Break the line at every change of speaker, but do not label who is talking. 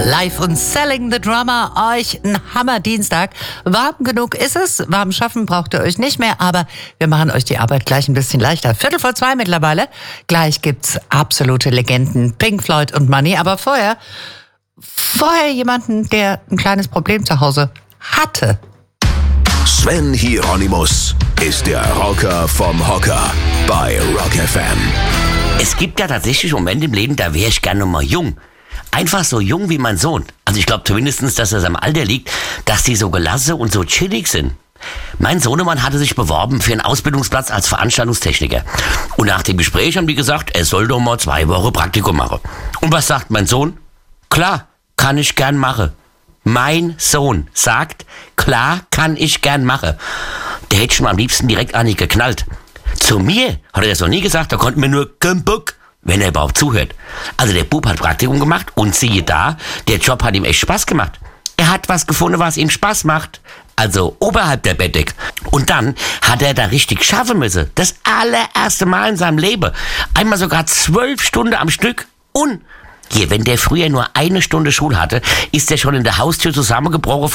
Live und Selling the Drummer, euch ein Hammer-Dienstag. Warm genug ist es, warm schaffen braucht ihr euch nicht mehr, aber wir machen euch die Arbeit gleich ein bisschen leichter. 1:45 mittlerweile, gleich gibt's absolute Legenden, Pink Floyd und Money, aber vorher jemanden, der ein kleines Problem zu Hause hatte.
Sven Hieronymus ist der Rocker vom Hocker bei Rock FM.
Es gibt ja tatsächlich Momente im Leben, da wäre ich gerne mal jung. Einfach so jung wie mein Sohn. Also ich glaube zumindest, dass das am Alter liegt, dass die so gelassen und so chillig sind. Mein Sohnemann hatte sich beworben für einen Ausbildungsplatz als Veranstaltungstechniker. Und nach dem Gespräch haben die gesagt, er soll doch mal 2 Wochen Praktikum machen. Und was sagt mein Sohn? Klar, kann ich gern machen. Mein Sohn sagt, klar, kann ich gern machen. Der hätte schon am liebsten direkt an mich geknallt. Zu mir hat er das noch nie gesagt, da konnte mir nur kein Bock, wenn er überhaupt zuhört. Also der Bub hat Praktikum gemacht und siehe da, der Job hat ihm echt Spaß gemacht. Er hat was gefunden, was ihm Spaß macht. Also oberhalb der Bettdecke. Und dann hat er da richtig schaffen müssen. Das allererste Mal in seinem Leben. Einmal sogar 12 Stunden am Stück. Und hier, wenn der früher nur 1 Stunde Schule hatte, ist er schon in der Haustür zusammengebrochen